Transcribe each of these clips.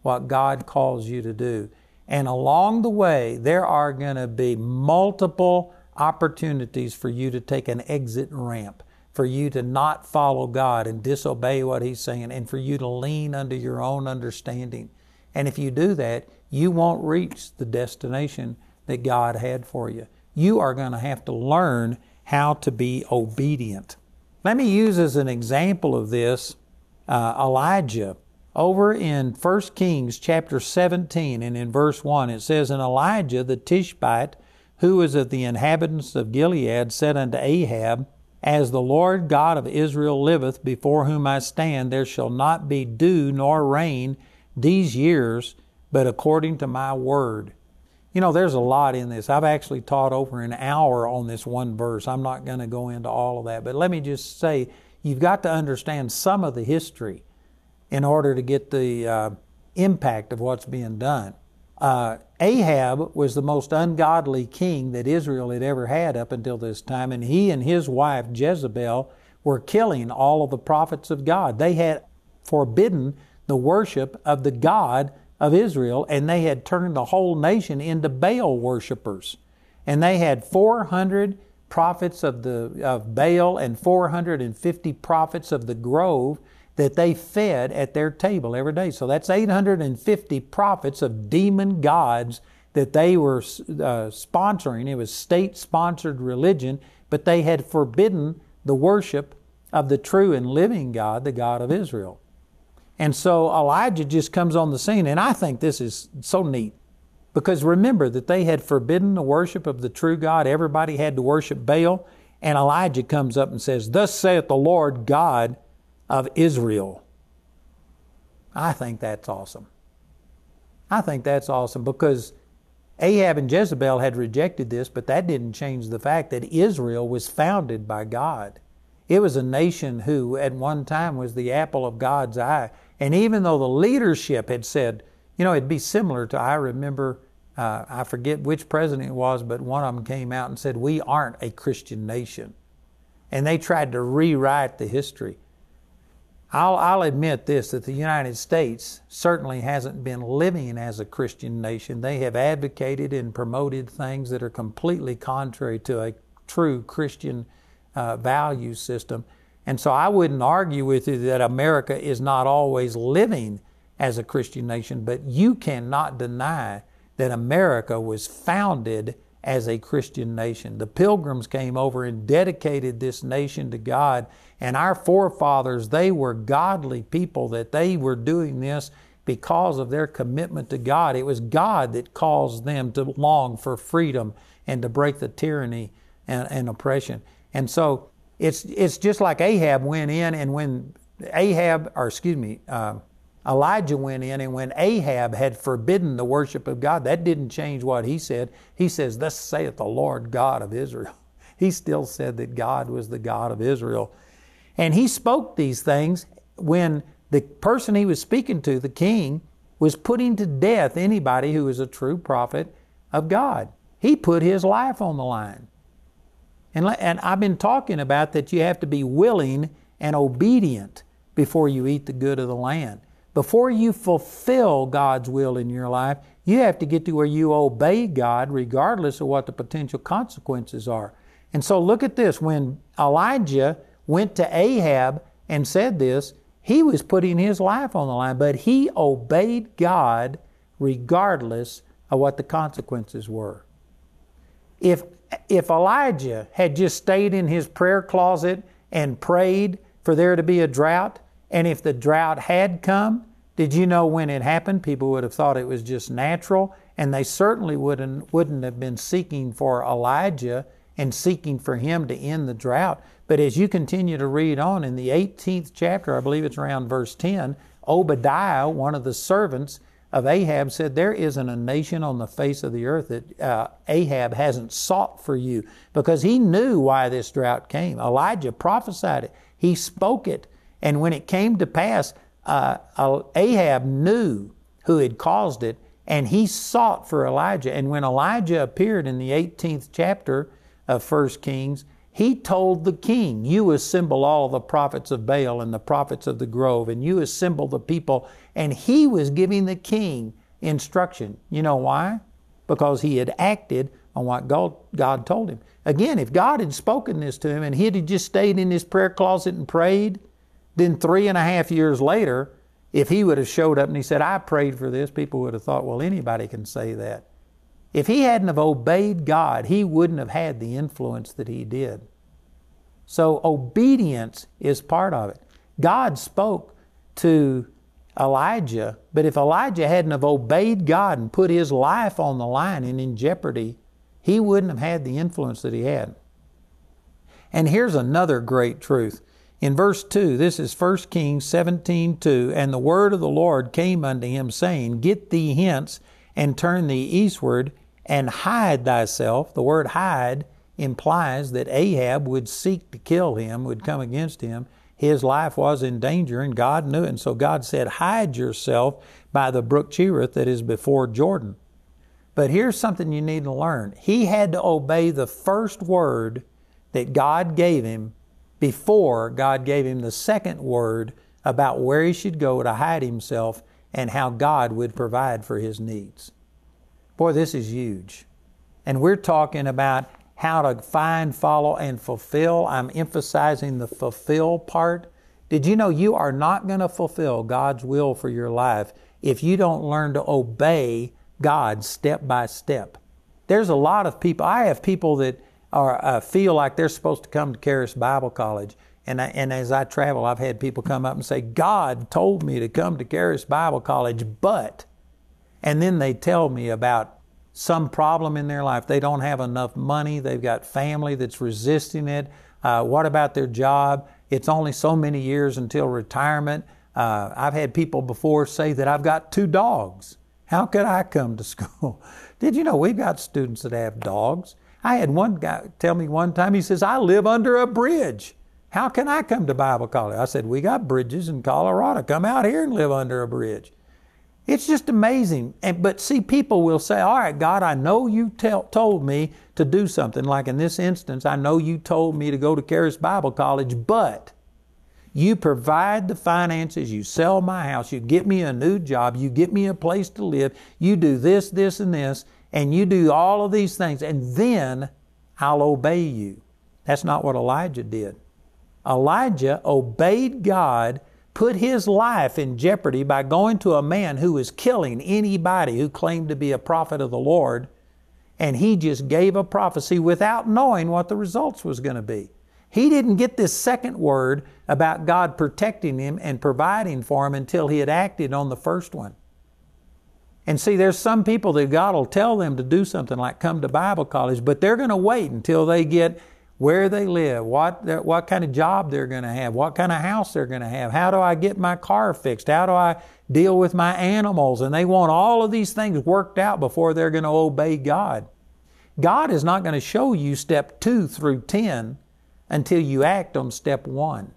what God calls you to do. And along the way, there are going to be multiple opportunities for you to take an exit ramp, for you to not follow God and disobey what He's saying, and for you to lean under your own understanding. And if you do that, you won't reach the destination that God had for you. You are going to have to learn how to be obedient. Let me use as an example of this Elijah. Over in 1 Kings chapter 17 and in verse 1, it says, And Elijah the Tishbite, who was of the inhabitants of Gilead, said unto Ahab, As the Lord God of Israel liveth, before whom I stand, there shall not be dew nor rain these years, but according to my word. You know, there's a lot in this. I've actually taught over an hour on this one verse. I'm not going to go into all of that, but let me just say, you've got to understand some of the history in order to get the impact of what's being done. Ahab was the most ungodly king that Israel had ever had up until this time, and he and his wife Jezebel were killing all of the prophets of God. They had forbidden the worship of the God of Israel, and they had turned the whole nation into Baal worshipers. And they had 400 prophets of Baal and 450 prophets of the grove that they fed at their table every day. So that's 850 prophets of demon gods that they were sponsoring. It was state-sponsored religion, but they had forbidden the worship of the true and living God, the God of Israel. And so Elijah just comes on the scene, and I think this is so neat. Because remember that they had forbidden the worship of the true God. Everybody had to worship Baal. And Elijah comes up and says, Thus saith the Lord God of Israel. I think that's awesome. I think that's awesome because Ahab and Jezebel had rejected this, but that didn't change the fact that Israel was founded by God. It was a nation who at one time was the apple of God's eye. And even though the leadership had said, you know, it'd be similar to, I remember, I forget which president it was, but one of them came out and said, we aren't a Christian nation. And they tried to rewrite the history. I'll admit this, that the United States certainly hasn't been living as a Christian nation. They have advocated and promoted things that are completely contrary to a true Christian value system. And so I wouldn't argue with you that America is not always living as a Christian nation, but you cannot deny that America was founded as a Christian nation. The Pilgrims came over and dedicated this nation to God, and our forefathers, they were godly people, that they were doing this because of their commitment to God. It was God that caused them to long for freedom and to break the tyranny and oppression. And so it's just like Ahab went in, and when Elijah went in, and when Ahab had forbidden the worship of God, that didn't change what he said. He says, Thus saith the Lord God of Israel. He still said that God was the God of Israel. And he spoke these things when the person he was speaking to, the king, was putting to death anybody who was a true prophet of God. He put his life on the line. And I've been talking about that you have to be willing and obedient before you eat the good of the land. Before you fulfill God's will in your life, you have to get to where you obey God regardless of what the potential consequences are. And so look at this. When Elijah went to Ahab and said this, he was putting his life on the line, but he obeyed God regardless of what the consequences were. If Elijah had just stayed in his prayer closet and prayed for there to be a drought, and if the drought had come, did you know when it happened, people would have thought it was just natural, and they certainly wouldn't have been seeking for Elijah and seeking for him to end the drought. But as you continue to read on in the 18th chapter, I believe it's around verse 10, Obadiah, one of the servants of Ahab, said, there isn't a nation on the face of the earth that Ahab hasn't sought for you, because he knew why this drought came. Elijah prophesied it. He spoke it. And when it came to pass, Ahab knew who had caused it, and he sought for Elijah. And when Elijah appeared in the 18th chapter of 1 Kings, He told the king, you assemble all the prophets of Baal and the prophets of the grove, and you assemble the people. And he was giving the king instruction. You know why? Because he had acted on what God told him. Again, if God had spoken this to him and he had just stayed in his prayer closet and prayed, then 3.5 years later, if he would have showed up and he said, I prayed for this, people would have thought, well, anybody can say that. If he hadn't have obeyed God, he wouldn't have had the influence that he did. So obedience is part of it. God spoke to Elijah, but if Elijah hadn't have obeyed God and put his life on the line and in jeopardy, he wouldn't have had the influence that he had. And here's another great truth. In verse 2, this is 1 Kings 17:2, and the word of the Lord came unto him, saying, Get thee hence, and turn thee eastward, and hide thyself. The word hide implies that Ahab would seek to kill him, would come against him. His life was in danger, and God knew it. And so God said, hide yourself by the brook Cherith that is before Jordan. But here's something you need to learn. He had to obey the first word that God gave him before God gave him the second word about where he should go to hide himself and how God would provide for his needs. Boy, this is huge. And we're talking about how to find, follow, and fulfill. I'm emphasizing the fulfill part. Did you know you are not going to fulfill God's will for your life if you don't learn to obey God step by step? There's a lot of people. I have people that feel like they're supposed to come to Charis Bible College. And as I travel, I've had people come up and say, God told me to come to Charis Bible College, but... And then they tell me about some problem in their life. They don't have enough money. They've got family that's resisting it. What about their job? It's only so many years until retirement. I've had people before say that I've got 2 dogs. How could I come to school? Did you know we've got students that have dogs? I had one guy tell me one time, he says, I live under a bridge. How can I come to Bible college? I said, we got bridges in Colorado. Come out here and live under a bridge. It's just amazing. But see, people will say, all right, God, I know you told me to do something. Like in this instance, I know you told me to go to Charis Bible College, but you provide the finances, you sell my house, you get me a new job, you get me a place to live, you do this, this, and this, and you do all of these things, and then I'll obey you. That's not what Elijah did. Elijah obeyed God, put his life in jeopardy by going to a man who was killing anybody who claimed to be a prophet of the Lord, and he just gave a prophecy without knowing what the results was going to be. He didn't get this second word about God protecting him and providing for him until he had acted on the first one. And see, there's some people that God will tell them to do something like come to Bible college, but they're going to wait until they get where they live, what kind of job they're going to have, what kind of house they're going to have, how do I get my car fixed, how do I deal with my animals, and they want all of these things worked out before they're going to obey God. God is not going to show you step 2 through 10 until you act on step 1.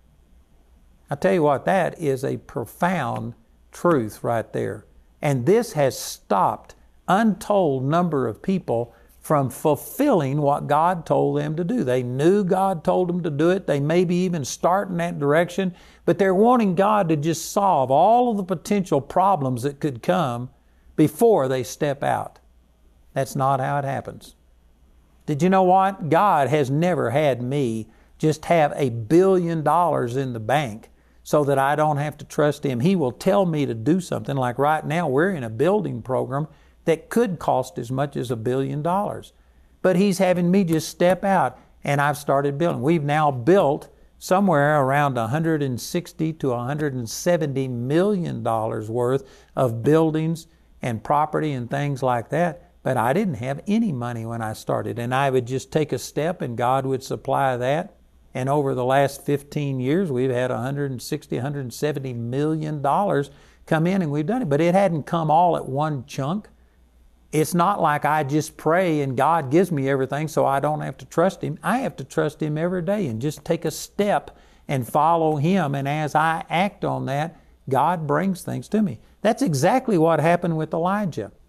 I tell you what, that is a profound truth right there. And this has stopped untold number of people from fulfilling what God told them to do. They knew God told them to do it. They maybe even start in that direction, but they're wanting God to just solve all of the potential problems that could come before they step out. That's not how it happens. Did you know what? God has never had me just have $1 billion in the bank so that I don't have to trust Him. He will tell me to do something. Like right now, we're in a building program that could cost as much as $1 billion. But He's having me just step out, and I've started building. We've now built somewhere around $160 to $170 million worth of buildings and property and things like that. But I didn't have any money when I started, and I would just take a step and God would supply that. And over the last 15 years, we've had $160, $170 million come in, and we've done it. But it hadn't come all at one chunk. It's not like I just pray and God gives me everything so I don't have to trust Him. I have to trust Him every day and just take a step and follow Him. And as I act on that, God brings things to me. That's exactly what happened with Elijah.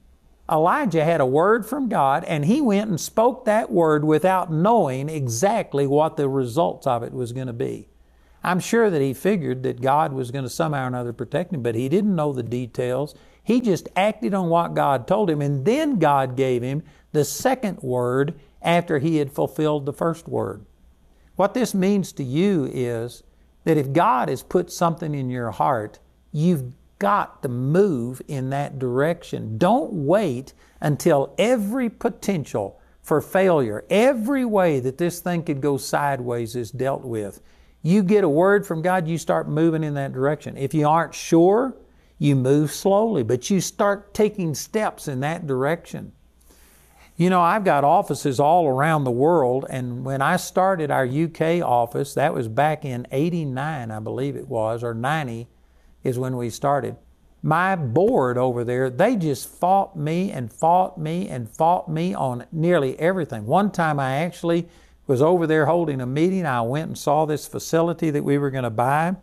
Elijah had a word from God, and he went and spoke that word without knowing exactly what the results of it was going to be. I'm sure that he figured that God was going to somehow or another protect him, but he didn't know the details. He just acted on what God told him, and then God gave him the second word after he had fulfilled the first word. What this means to you is that if God has put something in your heart, you've got to move in that direction. Don't wait until every potential for failure, every way that this thing could go sideways is dealt with. You get a word from God, you start moving in that direction. If you aren't sure, you move slowly, but you start taking steps in that direction. You know, I've got offices all around the world, and when I started our UK office, that was back in 89, I believe it was, or 90 is when we started. My board over there, they just fought me and fought me and fought me on nearly everything. One time I actually was over there holding a meeting. I went and saw this facility that we were going to buy.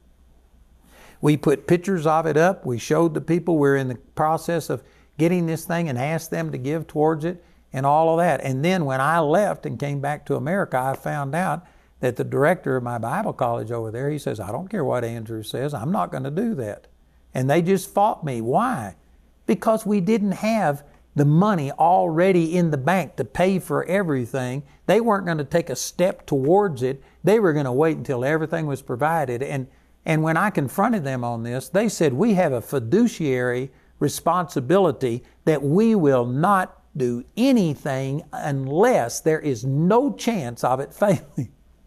We put pictures of it up. We showed the people we're in the process of getting this thing and asked them to give towards it and all of that. And then when I left and came back to America, I found out that the director of my Bible college over there, he says, I don't care what Andrew says, I'm not going to do that. And they just fought me. Why? Because we didn't have the money already in the bank to pay for everything. They weren't going to take a step towards it. They were going to wait until everything was provided. And when I confronted them on this, they said, we have a fiduciary responsibility that we will not do anything unless there is no chance of it failing.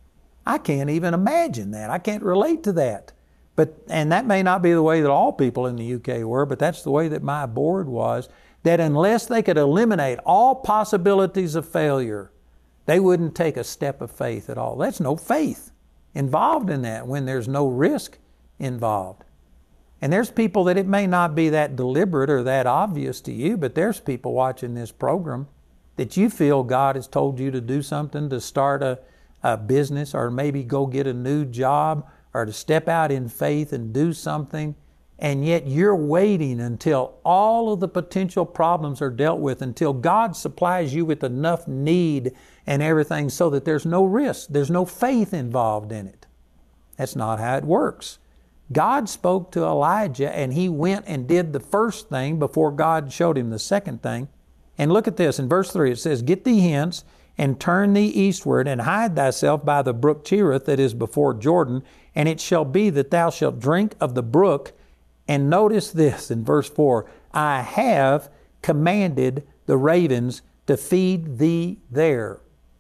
I can't even imagine that. I can't relate to that. And that may not be the way that all people in the UK were, but that's the way that my board was, that unless they could eliminate all possibilities of failure, they wouldn't take a step of faith at all. That's no faith involved in that when there's no risk involved. And there's people that it may not be that deliberate or that obvious to you, but there's people watching this program that you feel God has told you to do something, to start a business, or maybe go get a new job, or to step out in faith and do something, and yet you're waiting until all of the potential problems are dealt with, until God supplies you with enough need and everything so that there's no risk, there's no faith involved in it. That's not how it works. God spoke to Elijah, and he went and did the first thing before God showed him the second thing. And look at this, in verse 3 it says, Get thee hence, and turn thee eastward, and hide thyself by the brook Cherith that is before Jordan, and it shall be that thou shalt drink of the brook. And notice this in verse 4, I have commanded the ravens to feed thee there.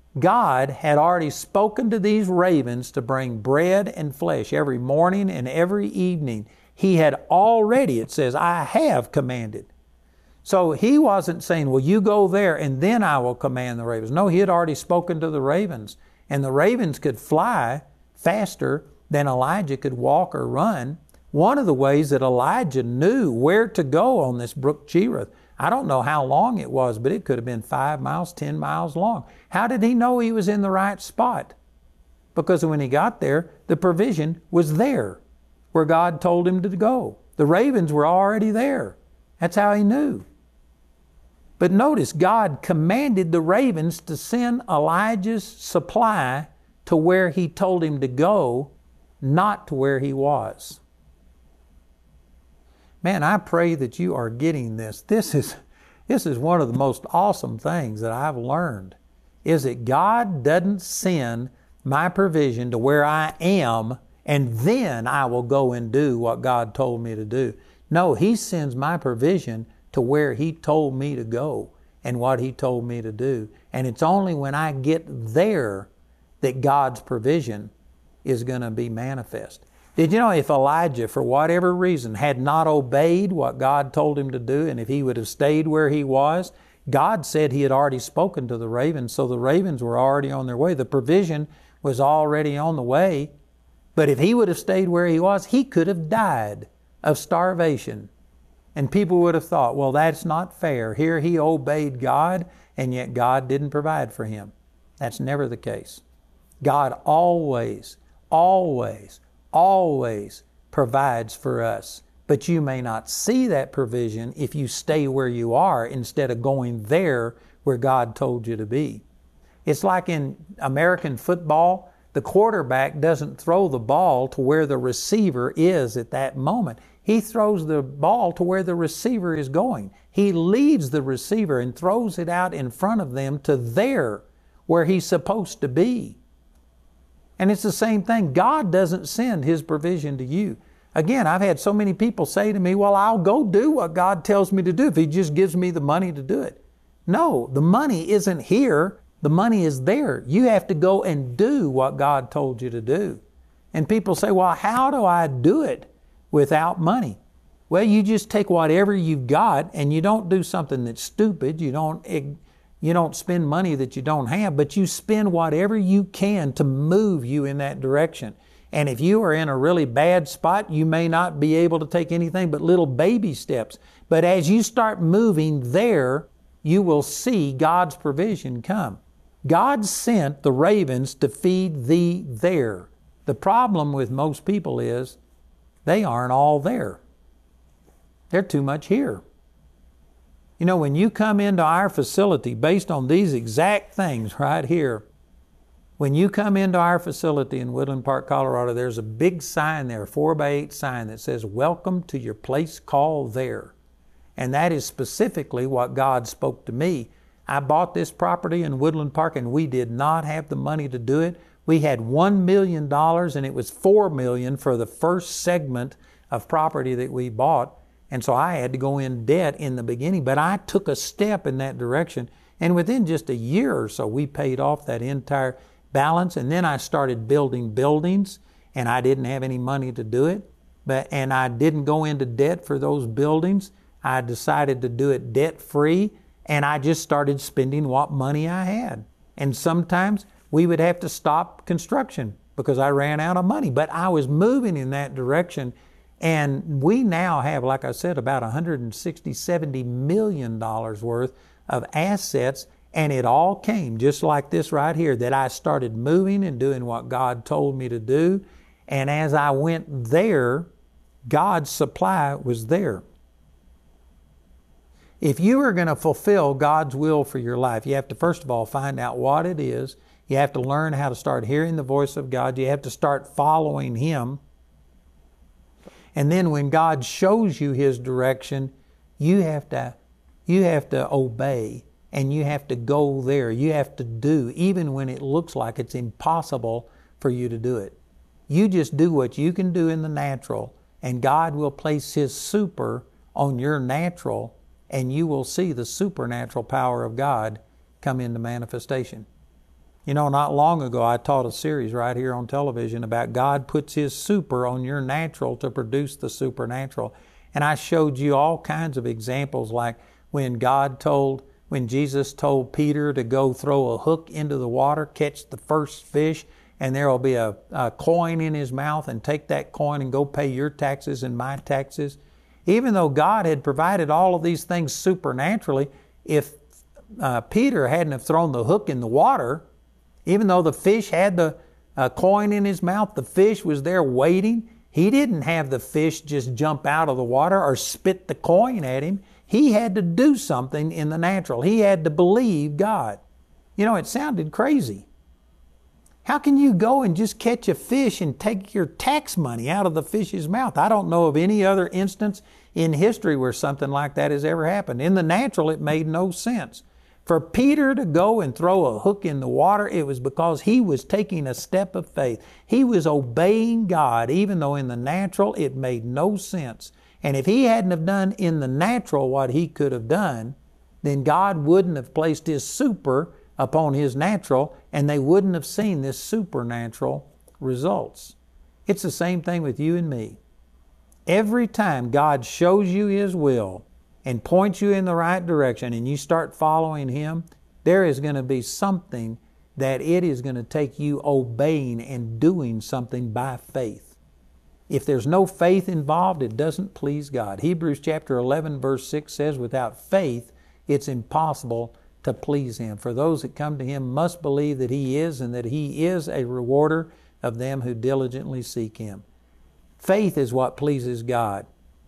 God had already spoken to these ravens to bring bread and flesh every morning and every evening. He had already, it says, I have commanded. So he wasn't saying, well, you go there and then I will command the ravens. No, he had already spoken to the ravens. And the ravens could fly faster than Elijah could walk or run. One of the ways that Elijah knew where to go on this brook Cherith, I don't know how long it was, but it could have been 5 miles, 10 miles long. How did he know he was in the right spot? Because when he got there, the provision was there where God told him to go. The ravens were already there. That's how he knew. But notice, God commanded the ravens to send Elijah's supply to where he told him to go, not to where he was. Man, I pray that you are getting this. This is one of the most awesome things that I've learned, is that God doesn't send my provision to where I am and then I will go and do what God told me to do. No, He sends my provision to where He told me to go and what He told me to do. And it's only when I get there that God's provision is going to be manifest. Did you know if Elijah, for whatever reason, had not obeyed what God told him to do, and if he would have stayed where he was, God said He had already spoken to the ravens, so the ravens were already on their way. The provision was already on the way. But if he would have stayed where he was, he could have died of starvation. And people would have thought, well, that's not fair. Here he obeyed God, and yet God didn't provide for him. That's never the case. God always, always, always provides for us But you may not see that provision if you stay where you are instead of going there where God told you to be. It's like in American football, the quarterback doesn't throw the ball to where the receiver is at that moment. He throws the ball to where the receiver is going. He leads the receiver and throws it out in front of them to there where he's supposed to be. And it's the same thing. God doesn't send His provision to you. Again, I've had so many people say to me, well, I'll go do what God tells me to do if He just gives me the money to do it. No, the money isn't here. The money is there. You have to go and do what God told you to do. And people say, well, how do I do it without money? Well, you just take whatever you've got and you don't do something that's stupid. You don't spend money that you don't have, but you spend whatever you can to move you in that direction. And if you are in a really bad spot, you may not be able to take anything but little baby steps. But as you start moving there, you will see God's provision come. God sent the ravens to feed thee there. The problem with most people is they aren't all there. They're too much here. You know, when you come into our facility based on these exact things right here, when you come into our facility in Woodland Park, Colorado, there's a big sign there, a 4x8 sign that says, "Welcome to your place called there." And that is specifically what God spoke to me. I bought this property in Woodland Park and we did not have the money to do it. We had $1 million and it was $4 million for the first segment of property that we bought. And so I had to go in debt in the beginning, but I took a step in that direction. And within just a year or so, we paid off that entire balance. And then I started building buildings and I didn't have any money to do it. And I didn't go into debt for those buildings. I decided to do it debt-free. And I just started spending what money I had. And sometimes we would have to stop construction because I ran out of money. But I was moving in that direction. And we now have, like I said, about $160, $70 million worth of assets. And it all came just like this right here, that I started moving and doing what God told me to do. And as I went there, God's supply was there. If you are going to fulfill God's will for your life, you have to first of all find out what it is. You have to learn how to start hearing the voice of God. You have to start following Him. And then when God shows you His direction, you have to obey and you have to go there. You have to do, even when it looks like it's impossible for you to do it. You just do what you can do in the natural, and God will place His super on your natural, and you will see the supernatural power of God come into manifestation. You know, not long ago I taught a series right here on television about God puts His super on your natural to produce the supernatural. And I showed you all kinds of examples, like when Jesus told Peter to go throw a hook into the water, catch the first fish, and there will be a coin in his mouth, and take that coin and go pay your taxes and my taxes. Even though God had provided all of these things supernaturally, if Peter hadn't have thrown the hook in the water, even though the fish had the coin in his mouth, the fish was there waiting. He didn't have the fish just jump out of the water or spit the coin at him. He had to do something in the natural. He had to believe God. You know, it sounded crazy. How can you go and just catch a fish and take your tax money out of the fish's mouth? I don't know of any other instance in history where something like that has ever happened. In the natural, it made no sense. For Peter to go and throw a hook in the water, it was because he was taking a step of faith. He was obeying God, even though in the natural it made no sense. And if he hadn't have done in the natural what he could have done, then God wouldn't have placed His super upon his natural, and they wouldn't have seen this supernatural results. It's the same thing with you and me. Every time God shows you His will and points you in the right direction and you start following Him, there is going to be something that it is going to take you obeying and doing something by faith. If there's no faith involved, it doesn't please God. Hebrews chapter 11 verse 6 says, without faith, it's impossible to please Him. For those that come to Him must believe that He is, and that He is a rewarder of them who diligently seek Him. Faith is what pleases God.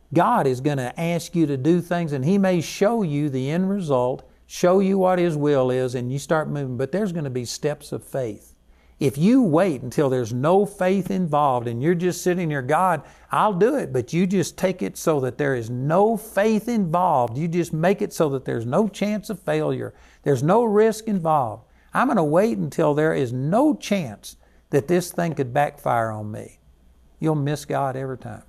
God is going to ask you to do things, and He may show you the end result, show you what His will is, and you start moving. But there's going to be steps of faith. If you wait until there's no faith involved and you're just sitting there, God, I'll do it, but you just take it so that there is no faith involved. You just make it so that there's no chance of failure. There's no risk involved. I'm going to wait until there is no chance that this thing could backfire on me. You'll miss God every time.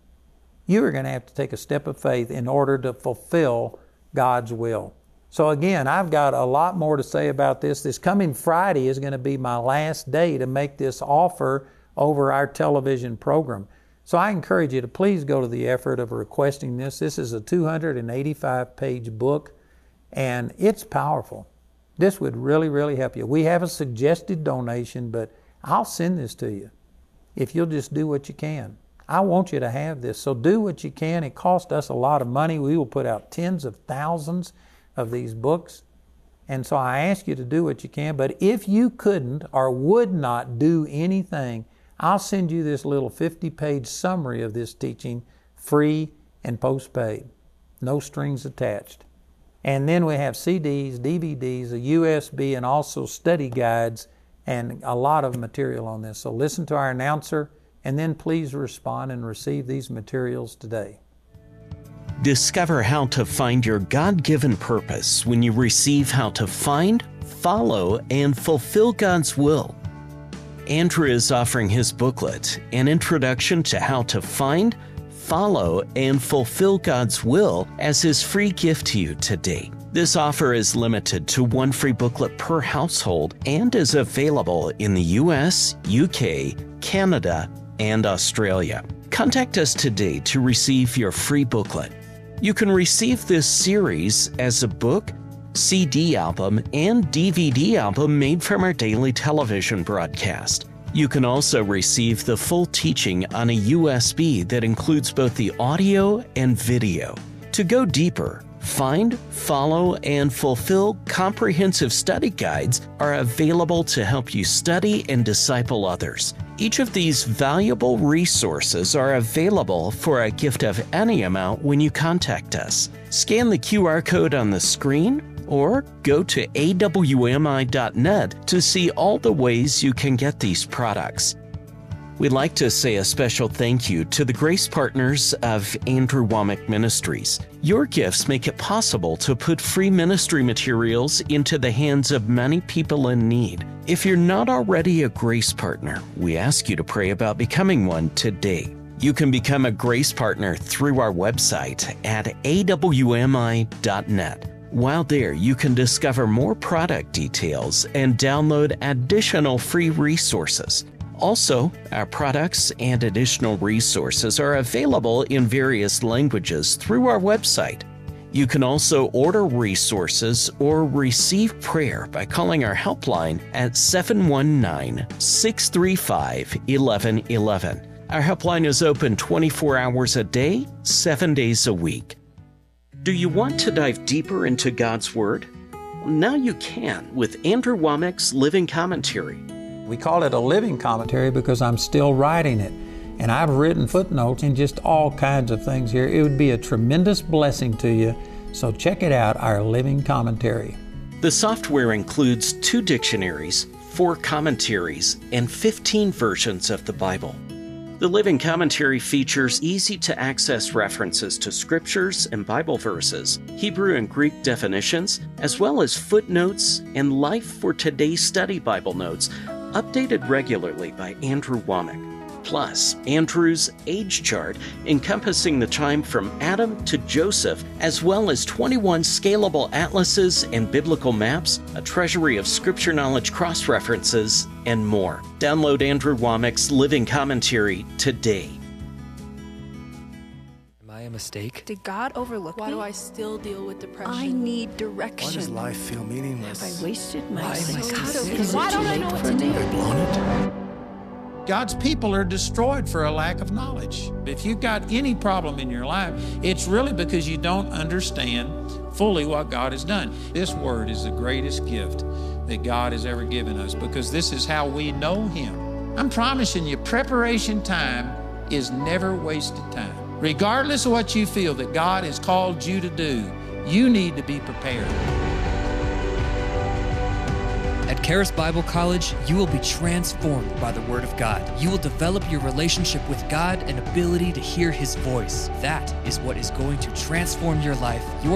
You are going to have to take a step of faith in order to fulfill God's will. So again, I've got a lot more to say about this. This coming Friday is going to be my last day to make this offer over our television program. So I encourage you to please go to the effort of requesting this. This is a 285-page book, and it's powerful. This would really, really help you. We have a suggested donation, but I'll send this to you if you'll just do what you can. I want you to have this, so do what you can. It costs us a lot of money. We will put out tens of thousands of these books. And so I ask you to do what you can. But if you couldn't or would not do anything, I'll send you this little 50-page summary of this teaching, free and postpaid. No strings attached. And then we have CDs, DVDs, a USB, and also study guides and a lot of material on this. So listen to our announcer and then please respond and receive these materials today. Discover how to find your God-given purpose when you receive how to find, follow, and fulfill God's will. Andrew is offering his booklet, An Introduction to How to Find, Follow, and Fulfill God's Will, as his free gift to you today. This offer is limited to one free booklet per household and is available in the US, UK, Canada, and Australia. Contact us today to receive your free booklet. You can receive this series as a book, CD album, and DVD album made from our daily television broadcast. You can also receive the full teaching on a USB that includes both the audio and video. To go deeper, Find, Follow, and Fulfill comprehensive study guides are available to help you study and disciple others. Each of these valuable resources are available for a gift of any amount when you contact us. Scan the QR code on the screen or go to awmi.net to see all the ways you can get these products. We'd like to say a special thank you to the grace partners of Andrew Wommack Ministries. Your gifts make it possible to put free ministry materials into the hands of many people in need. If you're not already a grace partner, we ask you to pray about becoming one today. You can become a grace partner through our website at awmi.net. While there, you can discover more product details and download additional free resources. Also, our products and additional resources are available in various languages through our website. You can also order resources or receive prayer by calling our helpline at 719-635-1111. Our helpline is open 24 hours a day, 7 days a week. Do you want to dive deeper into God's Word? Now you can with Andrew Wommack's Living Commentary. We call it a living commentary because I'm still writing it. And I've written footnotes and just all kinds of things here. It would be a tremendous blessing to you. So check it out, our living commentary. The software includes 2 dictionaries, 4 commentaries, and 15 versions of the Bible. The Living Commentary features easy-to-access references to scriptures and Bible verses, Hebrew and Greek definitions, as well as footnotes and Life for Today's Study Bible notes, updated regularly by Andrew Wommack. Plus, Andrew's age chart encompassing the time from Adam to Joseph, as well as 21 scalable atlases and biblical maps, a treasury of scripture knowledge cross-references, and more. Download Andrew Wommack's Living Commentary today. Am I a mistake? Did God overlook me? Why do I still deal with depression? I need direction. Why does life feel meaningless? Have I wasted my Why am I life? so sick? Is it Why don't too I late know what for to me? do? Have I blown it? God's people are destroyed for a lack of knowledge. If you've got any problem in your life, it's really because you don't understand fully what God has done. This word is the greatest gift that God has ever given us because this is how we know Him. I'm promising you, preparation time is never wasted time. Regardless of what you feel that God has called you to do, you need to be prepared. At Charis Bible College, you will be transformed by the Word of God. You will develop your relationship with God and ability to hear His voice. That is what is going to transform your life, your